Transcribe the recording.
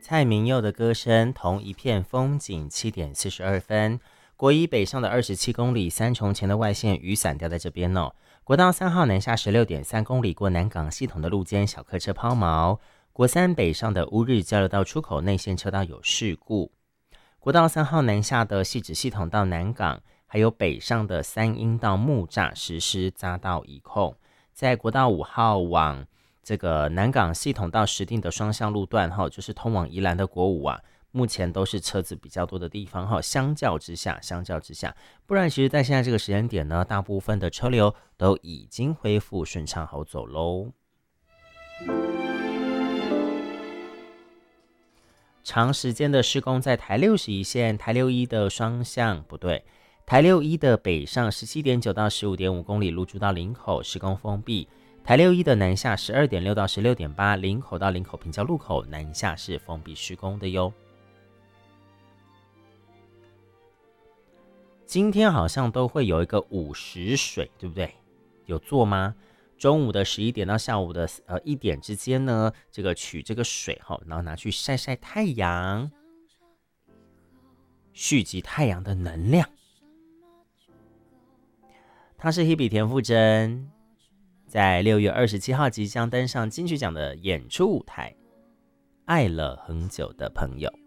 蔡明佑的歌声，同一片风景7:42。国一北上的27公里，三重前的外线雨伞掉在这边哦。国道3号南下16.3公里，过南港系统的路肩小客车抛锚。国三北上的乌日交流道出口内线车道有事故。国道3号南下的汐止系统到南港，还有北上的三鶯到木栅实施匝道移控。在国道5号往这个南港系统到石碇的双向路段，就是通往宜兰的国五啊，目前都是车子比较多的地方，相较之下，不然其实在现在这个时间点呢，大部分的车流都已经恢复顺畅好走喽。长时间的施工在台61线，台61的双向不对，台61的北上17.9到15.5公里，路竹到林口施工封闭。台61的南下12.6到16.8，林口到林口平交路口南下是封闭施工的哟。今天好像都会有一个午时水，对不对？有做吗？中午的11点到下午的1点之间呢，这个取这个水然后拿去晒晒太阳，蓄积太阳的能量。他是 Hebe 田馥甄，在6月27号即将登上金曲奖的演出舞台，爱了很久的朋友。